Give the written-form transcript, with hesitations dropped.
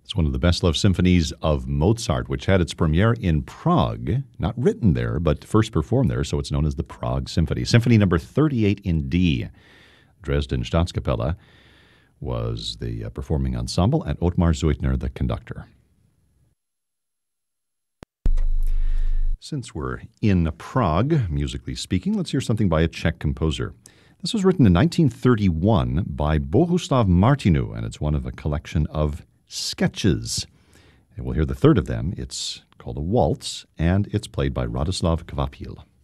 It's one of the best-loved symphonies of Mozart, which had its premiere in Prague, not written there, but first performed there, so it's known as the Prague Symphony. Symphony number 38 in D. Dresden Staatskapelle was the performing ensemble, and Ottmar Zeutner, the conductor. Since we're in Prague, musically speaking, let's hear something by a Czech composer. This was written in 1931 by Bohuslav Martinu, and it's one of a collection of sketches. And we'll hear the third of them. It's called a waltz, and it's played by Radoslav Kvapil.